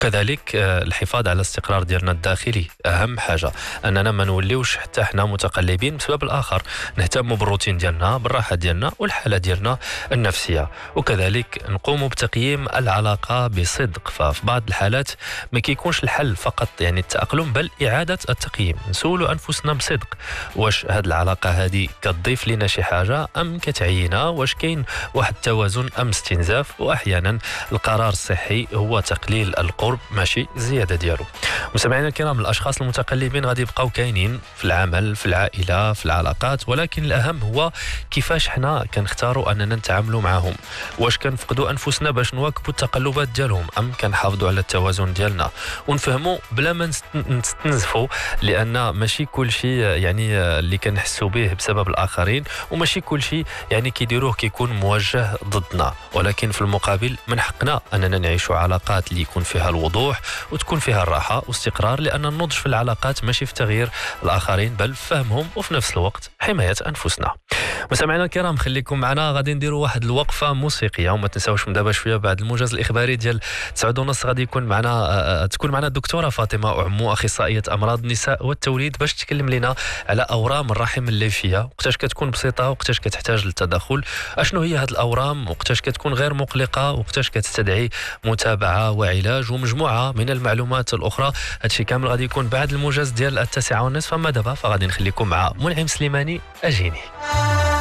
كذلك الحفاظ على الاستقرار ديالنا الداخلي أهم حاجة، أننا ما نوليوش حتى حنا متقلبين بسبب الآخر، نهتم بالروتين ديالنا بالراحة ديالنا والحالة ديالنا النفسية. وكذلك نقوم بتقييم العلاقة بصدق، ففي بعض الحالات ما كيكونش الحل فقط يعني التأقلم بل إعادة التقييم، نسولوا أنفسنا بصدق واش هاد العلاقة هذه كتضيف لنا شي حاجة أم كتعينا، واش كاين واحد التوازن أم استنزاف. وأحيانا القرار الصحي هو تقليل القرب ماشي زيادة ديالو. مستمعينا الكرام، الأشخاص المتقلبين غادي يبقاو كاينين في العمل في العائلة في العلاقات، ولكن الأهم هو كيفاش حنا كنختاروا أننا نتعاملوا معهم. واش كنفقدوا أنفسنا باش نواكبوا التقلبات ديالهم أم كنحافظوا على التوازن ديالنا ونفهموا بلا ما نستنزفوا، لأن ماشي كل شيء يعني اللي كنحسوا به بسبب الآخرين وماشي كل شيء يعني كيديروه كيكون موجه ضدنا، ولكن في المقابل من حقنا أننا نعيشوا علاقات اللي يكون فيها الوضوح وتكون فيها الراحة واستقرار، لأن النضج في العلاقات ماشي في تغيير الآخرين بل في فهمهم وفي نفس الوقت حماية أنفسنا. مستمعينا الكرام، خليكم معنا، غادي نديروا واحد الوقفة موسيقية وما تنساوش من دابا شوية بعد الموجز الإخباري ديال 9:30 غادي يكون معنا تكون معنا الدكتورة فاطمة عمو، أخصائية أمراض النساء والتوليد، باش تكلم لنا على أورام الرحم الليفية، وقتاش كتكون بسيطة وقتاش كتحتاج للتدخل، أشنو هي هاد الأورام وقتاش كتكون غير مقلقة وقتاش كتستدعي متابعة وعلاج، ومجموعة من المعلومات الأخرى. هادشي كامل غادي يكون بعد الموجز ديال 9:30. أما دابا فغادي نخليكم مع منعم سليماني، أجيني.